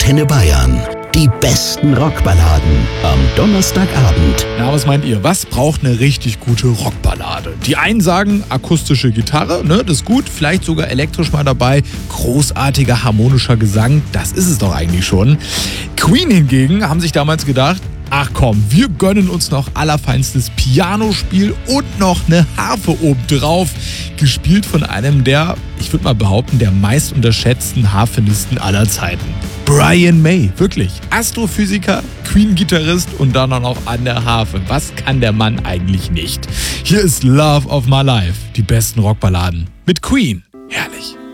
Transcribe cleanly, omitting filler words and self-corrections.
Antenne Bayern. Die besten Rockballaden am Donnerstagabend. Na, was meint ihr? Was braucht eine richtig gute Rockballade? Die einen sagen akustische Gitarre, ne, das ist gut, vielleicht sogar elektrisch mal dabei. Großartiger harmonischer Gesang, das ist es doch eigentlich schon. Queen hingegen haben sich damals gedacht, ach komm, wir gönnen uns noch allerfeinstes Pianospiel und noch eine Harfe obendrauf. Gespielt von einem der, ich würde mal behaupten, der meist unterschätzten Harfenisten aller Zeiten. Brian May, wirklich. Astrophysiker, Queen-Gitarrist und dann auch noch an der Harfe. Was kann der Mann eigentlich nicht? Hier ist Love of My Life, die besten Rockballaden mit Queen. Herrlich.